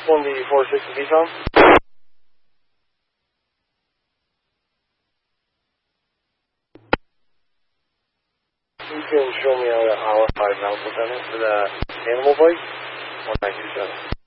On the 460 VTOM. You can show me out at hour 5 now, Lieutenant, for the animal bike. 1927.